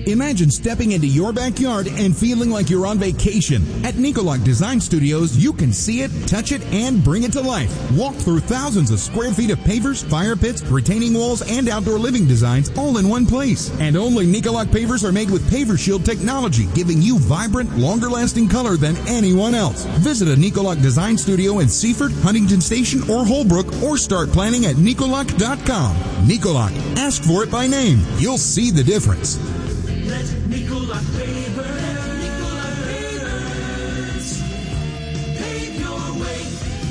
Imagine stepping into your backyard and feeling like you're on vacation. At Nicolac Design Studios, you can see it, touch it, and bring it to life. Walk through thousands of square feet of pavers, fire pits, retaining walls, and outdoor living designs all in one place. And only Nicolac pavers are made with Paver Shield technology, giving you vibrant, longer-lasting color than anyone else. Visit a Nicolac Design Studio in Seaford, Huntington Station, or Holbrook, or start planning at Nicolac.com. Nicolac. Ask for it by name. You'll see the difference. Let Nicolac Pavers pave your way.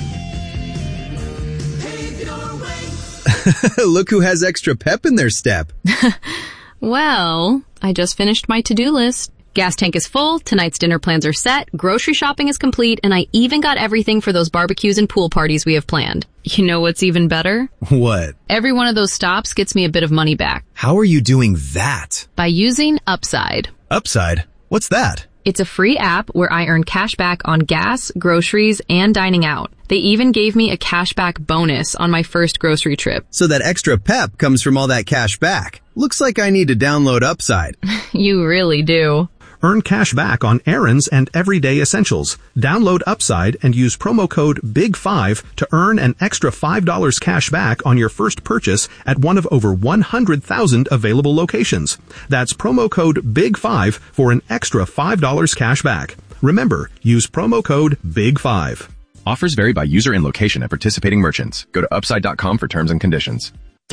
Pave your way. Look who has extra pep in their step. Well, I just finished my to-do list. Gas tank is full, tonight's dinner plans are set, grocery shopping is complete, and I even got everything for those barbecues and pool parties we have planned. You know what's even better? What? Every one of those stops gets me a bit of money back. How are you doing that? By using Upside. Upside? What's that? It's a free app where I earn cash back on gas, groceries, and dining out. They even gave me a cashback bonus on my first grocery trip. So that extra pep comes from all that cash back. Looks like I need to download Upside. You really do. Earn cash back on errands and everyday essentials. Download Upside and use promo code BIG5 to earn an extra $5 cash back on your first purchase at one of over 100,000 available locations. That's promo code BIG5 for an extra $5 cash back. Remember, use promo code BIG5. Offers vary by user and location at participating merchants. Go to Upside.com for terms and conditions.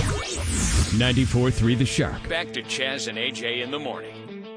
94.3 The Shark. Back to Chaz and AJ in the morning.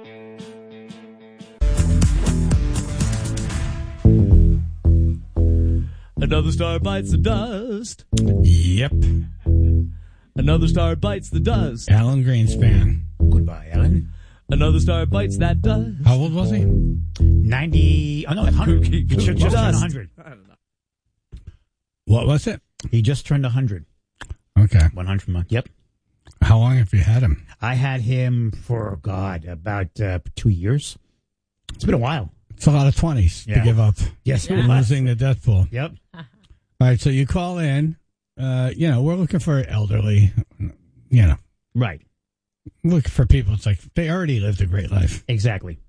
Another star bites the dust. Yep. Another star bites the dust. Alan Greenspan. Goodbye, Alan. Another star bites that dust. How old was he? 90. Oh, no, 100. He just turned 100. I don't know. What was it? He just turned 100. Okay. 100 month. Yep. How long have you had him? I had him for, about 2 years. It's been a while. It's a lot of 20s to give up. Yes, losing the death pool. Yep. All right, so you call in. We're looking for elderly, Right. Looking for people. It's like they already lived a great life. Exactly.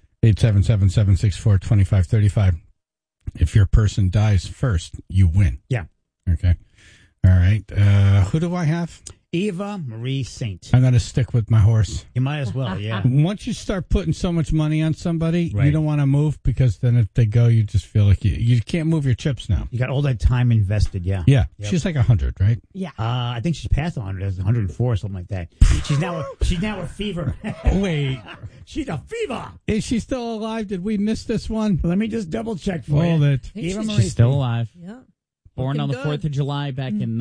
877-764-2535. If your person dies first, you win. Yeah. Okay. All right. Who do I have? Eva Marie Saint. I'm going to stick with my horse. You might as well, yeah. Once you start putting so much money on somebody, Right. you don't want to move because then if they go, you just feel like you can't move your chips now. You got all that time invested, yeah. Yeah. Yep. She's like 100, right? Yeah. I think she's past 100. It's 104 or something like that. She's now a fever. Wait. She's a fever. Is she still alive? Did we miss this one? Let me just double check for Hold you. it. Eva Marie She's still Saint. alive. Yeah. Born on the Looking 4th of July back in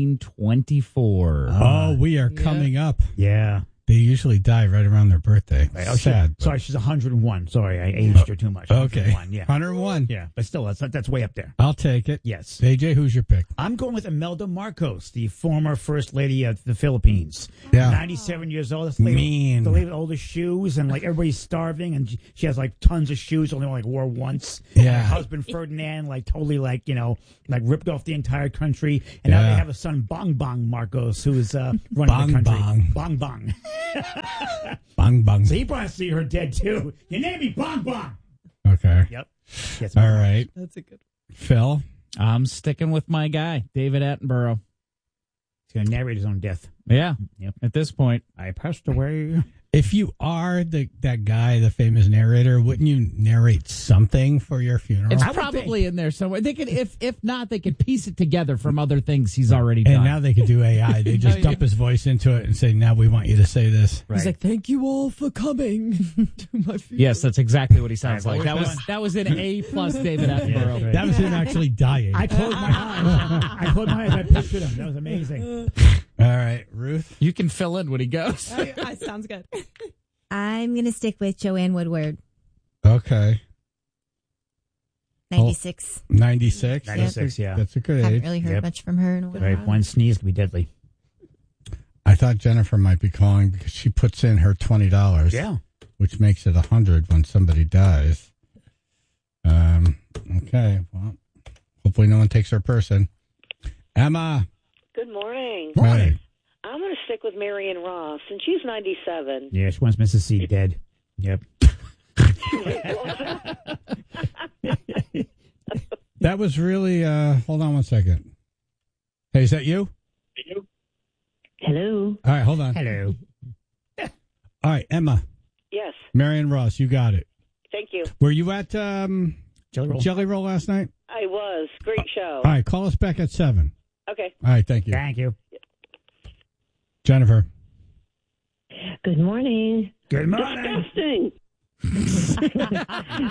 1924. Oh, we are coming up. Yeah. They usually die right around their birthday. Right. Oh, Sad. but- Sorry, she's 101. Sorry, I aged her too much. Okay. 101, yeah. 101. Yeah, but still, that's way up there. I'll take it. Yes. AJ, who's your pick? I'm going with Imelda Marcos, the former First Lady of the Philippines. Yeah. 97 years old. This lady, Mean. The lady with all the shoes, and like everybody's starving, and she has like tons of shoes, only wore once. Yeah. Her husband Ferdinand, totally ripped off the entire country, and now they have a son Bong Bong Marcos, who is running the country. Bong Bong. Bong Bong. So he probably see her dead too. Your name be Bong Bong. Okay. Yep. Yes, All right. That's a good Phil? I'm sticking with my guy, David Attenborough. He's going to narrate his own death. Yeah. Yep. At this point. I passed away. If you are that guy, the famous narrator, wouldn't you narrate something for your funeral? It's probably in there somewhere. They could, if not, they could piece it together from other things he's already done. And now they could do AI. They just dump his voice into it and say, now we want you to say this. He's like, thank you all for coming to my funeral. Yes, that's exactly what he sounds Right, like. That was an A+ David Attenborough. right. That was him actually dying. I closed my eyes. I pictured him. That was amazing. All right, Ruth? You can fill in when he goes. Sounds good. I'm going to stick with Joanne Woodward. Okay. 96. 96? 96, yeah. That's a good Haven't age. really heard much from her in a while. Right, one sneeze could be deadly. I thought Jennifer might be calling because she puts in her $20. Yeah. Which makes it 100 when somebody dies. Okay, well, hopefully no one takes her person. Emma. Good morning. Morning. I'm going to stick with Marion Ross, and she's 97. Yeah, she wants Mrs. C dead. Yep. That was really, hold on one second. Hey, is that you? Hello. All right, hold on. Hello. All right, Emma. Yes. Marion Ross, you got it. Thank you. Were you at Jelly Roll last night? I was. Great show. All right, call us back at 7. Okay. All right, thank you. Thank you. Jennifer. Good morning. Good morning. Disgusting.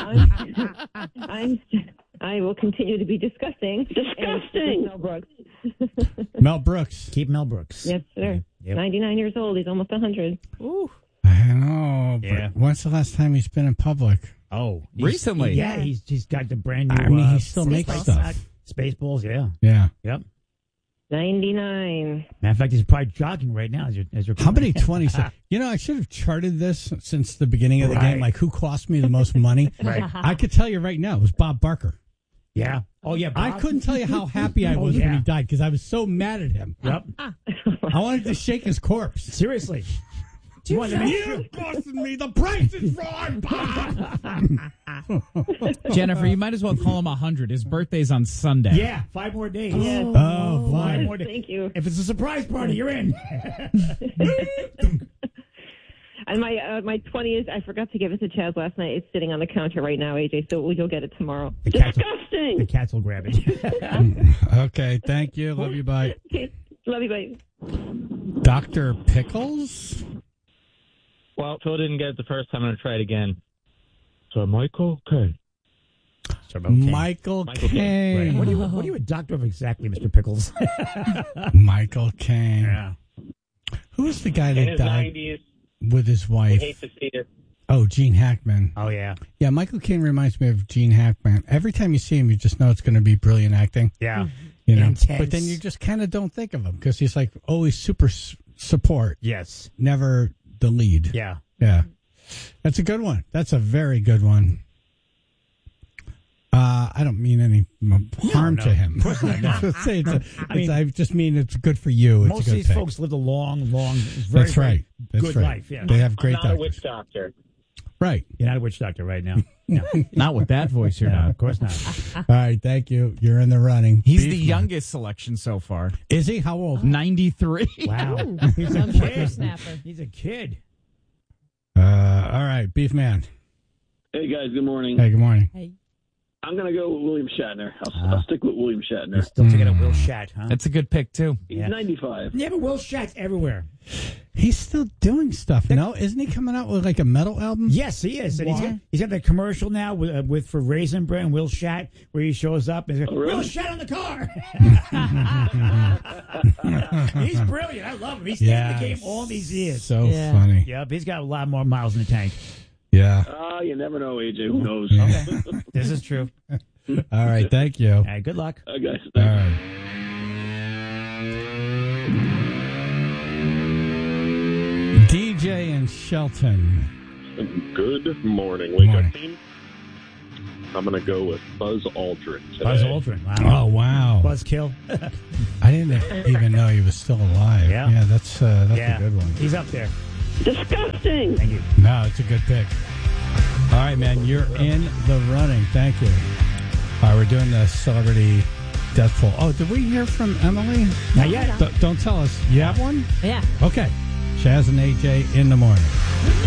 I will continue to be disgusting. Disgusting. Mel Brooks. Mel Brooks. Keep Mel Brooks. Yes, sir. Yep. 99 years old. He's almost 100. Ooh. I know, but when's the last time he's been in public? Oh, recently. Yeah, he's got the brand new. I mean, he still makes stuff. Spaceballs, yeah. Yeah. Yep. 99. Matter of fact, he's probably jogging right now as you're How many 20s? You know, I should have charted this since the beginning of the game, like who cost me the most money. Right. I could tell you right now, it was Bob Barker. Yeah. Oh, yeah. I couldn't tell you how happy I was when he died because I was so mad at him. Yep. I wanted to shake his corpse. Seriously. You costed me. The price is wrong, Bob. Jennifer, you might as well call him 100. His birthday's on Sunday. Yeah, 5 more days. Yes. Oh, boy. 5 more days. Thank you. If it's a surprise party, you're in. And my 20th, I forgot to give it to Chaz last night. It's sitting on the counter right now, AJ, so you'll get it tomorrow. Disgusting. The cats will grab it. Okay, thank you. Love you. Bye. Okay. Love you, bye. Dr. Pickles? Well, Phil didn't get it the first time. I'm going to try it again. So, Michael Caine. Michael Caine. Right. What are you a doctor of exactly, Mr. Pickles? Michael Caine. Yeah. Who was the guy In that his died 90s, with his I wife? hate to see it. Oh, Gene Hackman. Oh, yeah. Yeah, Michael Caine reminds me of Gene Hackman. Every time you see him, you just know it's going to be brilliant acting. Yeah. You know, Intense. but then you just kind of don't think of him because he's like always super support. Yes. Never the lead. Yeah. Yeah. That's a good one. That's a very good one. I don't mean any harm to him. Of course not, no. I just mean it's good for you. It's Most a of good these pick. folks lived a long, That's right. That's good right. life. Yeah. They have great I'm not a doctors. witch doctor. Right. You're not a witch doctor right now. No. Not with that voice, you're No, not. of course not. All right. Thank you. You're in the running. He's Beef the Man. youngest selection so far. Is he? How old? 93. Wow. He's a Young kid. whippersnapper. He's a kid. All right. Beef Man. Hey, guys. Good morning. Hey, good morning. Hey. I'm going to go with William Shatner. I'll stick with William Shatner. You're still taking a Will Shat, huh? That's a good pick, too. He's 95. Yeah, but Will Shat's everywhere. He's still doing stuff. No, isn't he coming out with like a metal album? Yes, he is. And What? he's got the commercial now with for Raisin Bran, Will Shat, where he shows up and really? Will Shat on the car. He's brilliant. I love him. He's stayed in the game all these years. So funny. Yep, he's got a lot more miles in the tank. Yeah. You never know, AJ. Who knows? Okay, this is true. All right. Thank you. All right, good luck. Guys. All right. DJ and Shelton. Good morning. Wake Morning. up team. I'm going to go with Buzz Aldrin today. Buzz Aldrin. Wow. Oh, wow. Buzzkill. I didn't even know he was still alive. Yeah. That's a good one. He's up there. Disgusting. Thank you. No, it's a good pick. All right, man. You're in the running. Thank you. All right, we're doing the celebrity death poll. Oh, did we hear from Emily? Not yet. Don't tell us. You have one? Yeah. Okay. Chaz and AJ in the morning.